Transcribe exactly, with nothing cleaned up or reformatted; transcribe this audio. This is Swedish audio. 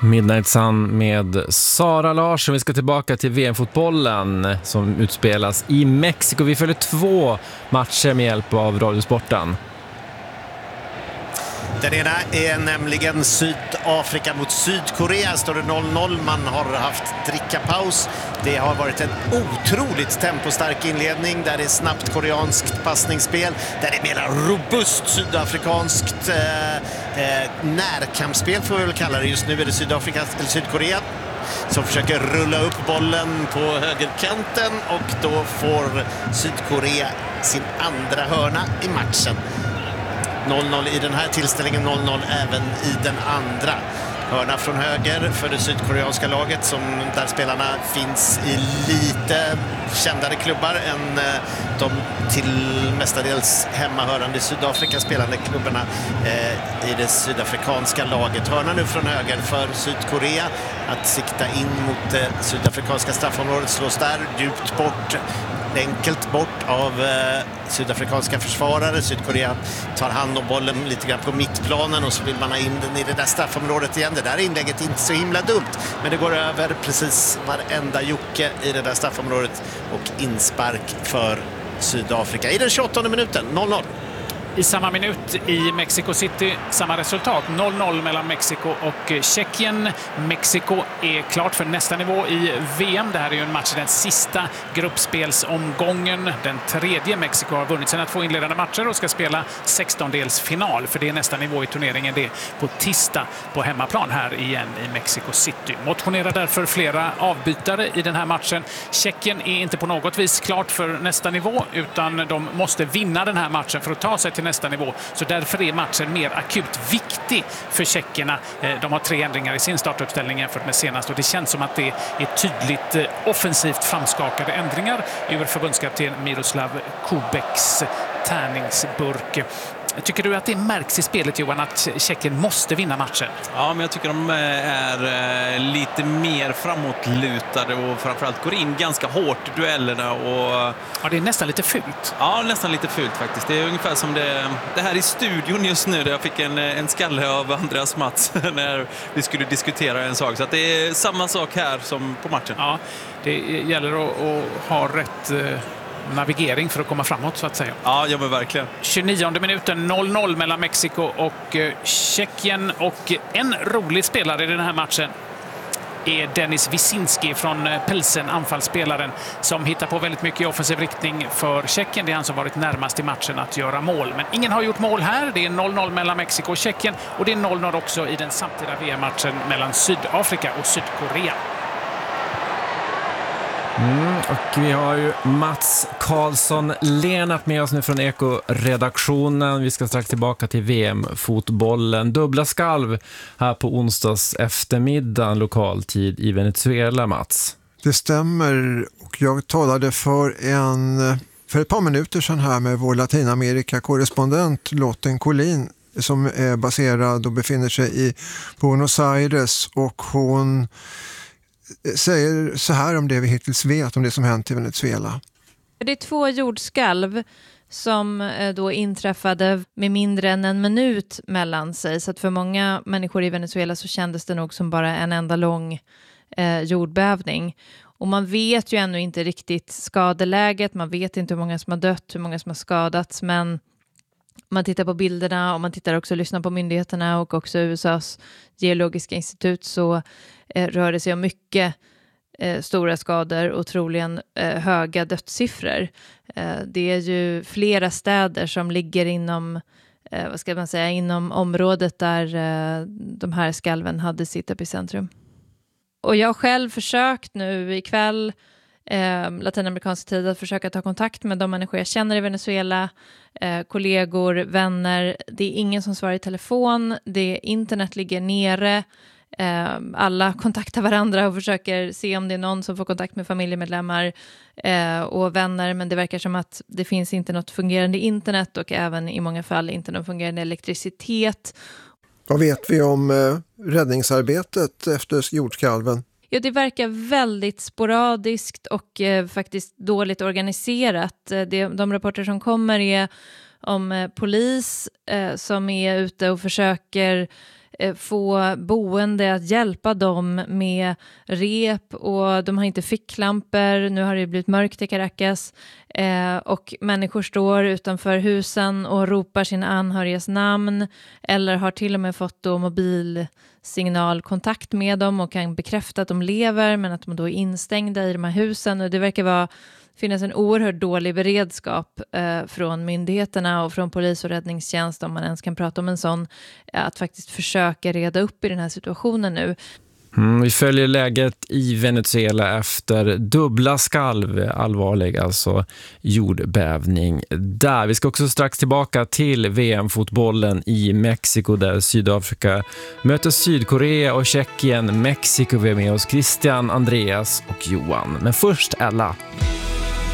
Midnight Sun med Sara Larsson. Vi ska tillbaka till V M-fotbollen som utspelas i Mexiko. Vi följer två matcher med hjälp av Radiosporten. Den ena är nämligen Sydafrika mot Sydkorea. Står det noll noll. Man har haft drickapaus. Det har varit en otroligt tempostark inledning där det är snabbt koreanskt passningsspel. Där det är mer robust sydafrikanskt eh, eh, närkampsspel får vi väl kalla det. Just nu är det Sydafrika eller Sydkorea som försöker rulla upp bollen på högerkanten och då får Sydkorea sin andra hörna i matchen. noll noll i den här tillställningen, noll noll även i den andra. Hörna från höger för det sydkoreanska laget som där spelarna finns i lite kändare klubbar än de till mestadels hemmahörande i Sydafrika spelande klubbarna eh, i det sydafrikanska laget. Hörna nu från höger för Sydkorea att sikta in mot det sydafrikanska straffområdet, slås där djupt bort. Enkelt bort av eh, sydafrikanska försvarare. Sydkorea tar hand om bollen lite grann på mittplanen och så vill man ha in den i det där straffområdet igen. Det där inlägget är inte så himla dumt, men det går över precis varenda jocke i det där straffområdet och inspark för Sydafrika i den tjugoåttonde minuten, noll noll. I samma minut i Mexico City, samma resultat, noll noll mellan Mexiko och Tjeckien. Mexiko är klart för nästa nivå i V M. Det här är ju en match i den sista gruppspelsomgången. Den tredje. Mexiko har vunnit sina två inledande matcher och ska spela sextondelsfinal, för det är nästa nivå i turneringen. Det är på tisdag på hemmaplan här igen i Mexico City. Motionerar därför flera avbytare i den här matchen. Tjeckien är inte på något vis klart för nästa nivå, utan de måste vinna den här matchen för att ta sig till nästa nivå. Så därför är matchen mer akut viktig för tjeckerna. De har tre ändringar i sin startuppställning jämfört med senast och det känns som att det är tydligt offensivt framskakade ändringar ur förbundskapten Miroslav Kubeks tärningsburk. Tycker du att det märks i spelet, Johan, att Tjeckien måste vinna matchen? Ja, men jag tycker de är lite mer framåtlutade och framförallt går in ganska hårt i duellerna. Och... Ja, det är nästan lite fult. Ja, nästan lite fult faktiskt. Det är ungefär som det, det här i studion just nu där jag fick en, en skalle av Andreas Mats när vi skulle diskutera en sak. Så att det är samma sak här som på matchen. Ja, det gäller att, att ha rätt... navigering för att komma framåt, så att säga. Ja, ja men verkligen. tjugonionde minuten, noll noll mellan Mexiko och Tjeckien. Och en rolig spelare i den här matchen är Denis Wisinski från Pilsen, anfallsspelaren som hittar på väldigt mycket i offensiv riktning för Tjeckien. Det är han som varit närmast i matchen att göra mål. Men ingen har gjort mål här. Det är noll noll mellan Mexiko och Tjeckien och det är noll noll också i den samtida V M-matchen mellan Sydafrika och Sydkorea. Mm, och vi har ju Mats Karlsson Lenart med oss nu från Eko-redaktionen. Vi ska strax tillbaka till V M-fotbollen. Dubbla skalv här på onsdags eftermiddag lokaltid i Venezuela, Mats. Det stämmer, och jag talade för, en, för ett par minuter sedan här med vår Latinamerika-korrespondent Lotten Collin som är baserad och befinner sig i Buenos Aires, och hon säger så här om det vi hittills vet om det som hänt i Venezuela. Det är två jordskalv som då inträffade med mindre än en minut mellan sig. Så att för många människor i Venezuela så kändes det nog som bara en enda lång eh, jordbävning. Och man vet ju ännu inte riktigt skadeläget. Man vet inte hur många som har dött, hur många som har skadats. Men man tittar på bilderna och man tittar också och lyssnar på myndigheterna och också U S A:s geologiska institut, så eh, rör det sig om mycket eh, stora skador och troligen eh, höga dödssiffror. Eh, det är ju flera städer som ligger inom, eh, vad ska man säga, inom området där eh, de här skalven hade sitt epicentrum. Och jag har själv försökt nu ikväll Eh, latinamerikansk tid att försöka ta kontakt med de människor jag känner i Venezuela, eh, kollegor, vänner. Det är ingen som svarar i telefon, det internet ligger nere, eh, alla kontaktar varandra och försöker se om det är någon som får kontakt med familjemedlemmar eh, och vänner, men det verkar som att det finns inte något fungerande internet och även i många fall inte någon fungerande elektricitet. Vad vet vi om eh, räddningsarbetet efter jordskalven? Ja, det verkar väldigt sporadiskt och eh, faktiskt dåligt organiserat. Eh, det, de rapporter som kommer är om eh, polis eh, som är ute och försöker eh, få boende att hjälpa dem med rep, och de har inte ficklampor. Nu har det blivit mörkt i Caracas eh, och människor står utanför husen och ropar sina anhörigas namn, eller har till och med fått då mobilsignalkontakt med dem och kan bekräfta att de lever, men att de då är instängda i de här husen. Och det verkar vara finnas en oerhört dålig beredskap eh, från myndigheterna och från polis och räddningstjänst, om man ens kan prata om en sån, att faktiskt försöka reda upp i den här situationen nu. Mm, vi följer läget i Venezuela efter dubbla skalv, allvarlig alltså jordbävning där. Vi ska också strax tillbaka till V M-fotbollen i Mexiko där Sydafrika möter Sydkorea och Tjeckien. Mexiko, vi är med oss Christian, Andreas och Johan. Men först Ella.